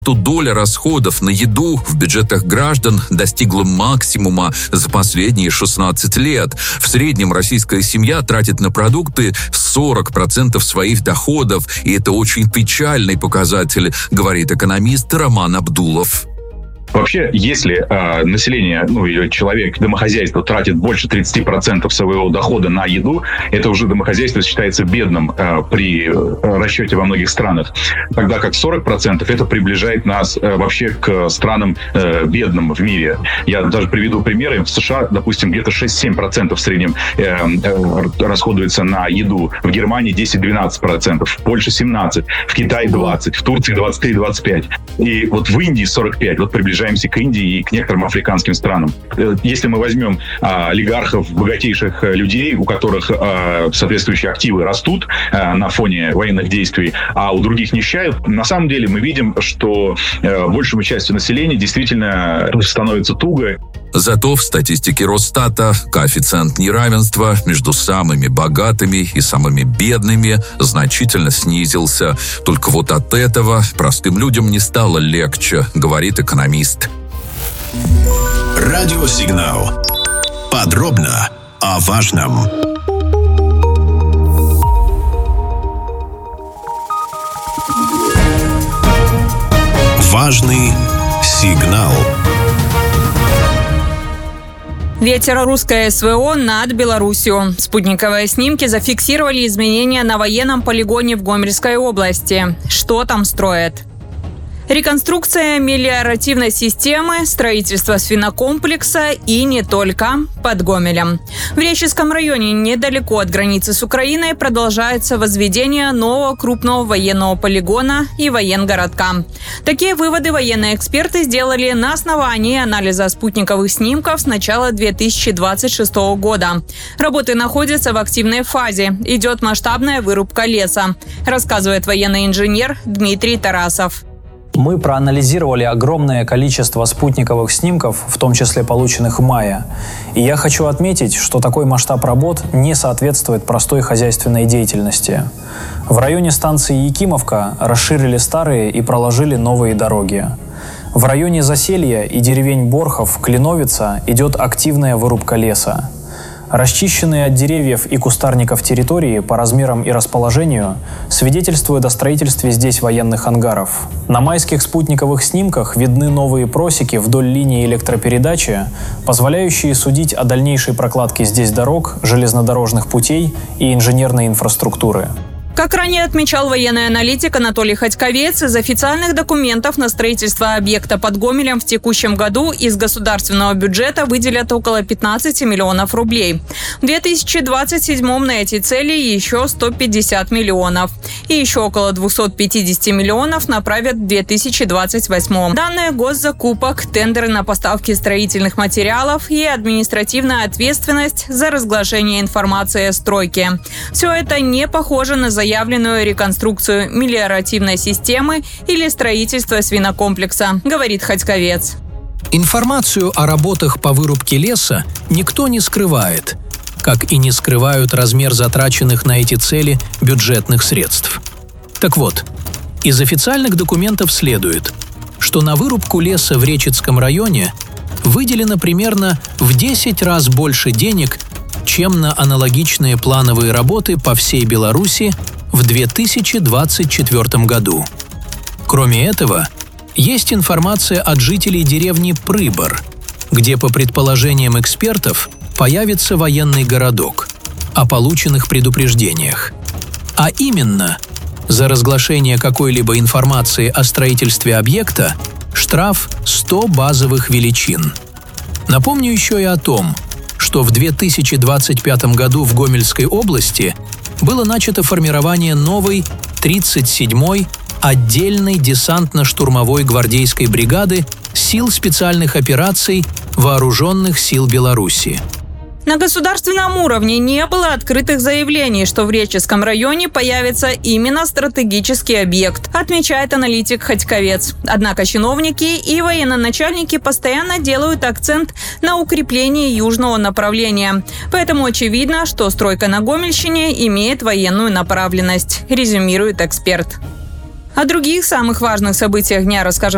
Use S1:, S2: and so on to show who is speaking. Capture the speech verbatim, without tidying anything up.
S1: то доля расходов на еду в бюджетах граждан достигла максимума за последние шестнадцать лет. В среднем российская семья тратит на продукты сорок процентов своих доходов, и это очень печальный показатель, говорит экономист Роман Абдулов.
S2: Вообще, если э, население, ну или человек, домохозяйство тратит больше тридцать процентов своего дохода на еду, это уже домохозяйство считается бедным э, при э, расчете во многих странах. Тогда как сорок процентов это приближает нас э, вообще к странам э, бедным в мире. Я даже приведу примеры. В США, допустим, где-то шесть-семь процентов в среднем э, э, расходуется на еду. В Германии десять-двенадцать процентов, в Польше семнадцать процентов, в Китае двадцать процентов, в Турции двадцать три - двадцать пять процентов. И вот в Индии сорок пять процентов. Вот приближается к Индии и к некоторым африканским странам. Если мы возьмем а, олигархов, богатейших людей, у которых а, соответствующие активы растут а, на фоне военных действий, а у других нищают, на самом деле мы видим, что а, большему части населения действительно становится туго.
S1: Зато в статистике Росстата коэффициент неравенства между самыми богатыми и самыми бедными значительно снизился. Только вот от этого простым людям не стало легче, говорит экономист.
S3: Радиосигнал. Подробно о важном. Важный сигнал.
S4: Ветер русское СВО над Беларусью. Спутниковые снимки зафиксировали изменения на военном полигоне в Гомельской области. Что там строят? Реконструкция мелиоративной системы, строительство свинокомплекса и не только под Гомелем. В Реческом районе, недалеко от границы с Украиной, продолжается возведение нового крупного военного полигона и военгородка. Такие выводы военные эксперты сделали на основании анализа спутниковых снимков с начала две тысячи двадцать шестого года. Работы находятся в активной фазе. Идет масштабная вырубка леса, рассказывает военный инженер Дмитрий Тарасов.
S5: Мы проанализировали огромное количество спутниковых снимков, в том числе полученных в мае. И я хочу отметить, что такой масштаб работ не соответствует простой хозяйственной деятельности. В районе станции Якимовка расширили старые и проложили новые дороги. В районе Заселья и деревень Борхов, Клиновица идет активная вырубка леса. Расчищенные от деревьев и кустарников территории по размерам и расположению свидетельствуют о строительстве здесь военных ангаров. На майских спутниковых снимках видны новые просеки вдоль линии электропередачи, позволяющие судить о дальнейшей прокладке здесь дорог, железнодорожных путей и инженерной инфраструктуры.
S4: Как ранее отмечал военный аналитик Анатолий Ходьковец, из официальных документов на строительство объекта под Гомелем в текущем году из государственного бюджета выделят около пятнадцати миллионов рублей. В две тысячи двадцать седьмом на эти цели еще сто пятьдесят миллионов. И еще около двухсот пятидесяти миллионов направят в две тысячи двадцать восьмом. Данные госзакупок, тендеры на поставки строительных материалов и административная ответственность за разглашение информации о стройке. Все это не похоже на заявленную реконструкцию мелиоративной системы или строительство свинокомплекса, говорит Ходьковец.
S6: Информацию о работах по вырубке леса никто не скрывает, как и не скрывают размер затраченных на эти цели бюджетных средств. Так вот, из официальных документов следует, что на вырубку леса в Реческом районе выделено примерно в десять раз больше денег, чем на аналогичные плановые работы по всей Беларуси в две тысячи двадцать четвёртом году. Кроме этого, есть информация от жителей деревни Прыбор, где, по предположениям экспертов, появится военный городок, о полученных предупреждениях. А именно, за разглашение какой-либо информации о строительстве объекта штраф сто базовых величин. Напомню еще и о том, что в две тысячи двадцать пятом году в Гомельской области было начато формирование новой тридцать седьмой отдельной десантно-штурмовой гвардейской бригады сил специальных операций Вооруженных сил Беларуси.
S4: На государственном уровне не было открытых заявлений, что в Реческом районе появится именно стратегический объект, отмечает аналитик Ходьковец. Однако чиновники и военноначальники постоянно делают акцент на укреплении южного направления. Поэтому очевидно, что стройка на Гомельщине имеет военную направленность, резюмирует эксперт. О других самых важных событиях дня расскажем